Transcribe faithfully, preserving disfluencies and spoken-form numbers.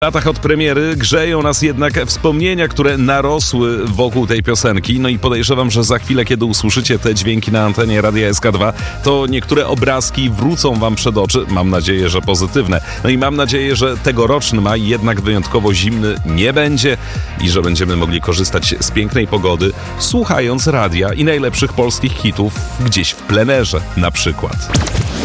W latach od premiery grzeją nas jednak wspomnienia, które narosły wokół tej piosenki. No i podejrzewam, że za chwilę, kiedy usłyszycie te dźwięki na antenie Radia S K dwa, to niektóre obrazki wrócą wam przed oczy. Mam nadzieję, że pozytywne. No i mam nadzieję, że tegoroczny maj jednak wyjątkowo zimny nie będzie i że będziemy mogli korzystać z pięknej pogody, słuchając radia i najlepszych polskich hitów gdzieś w plenerze na przykład.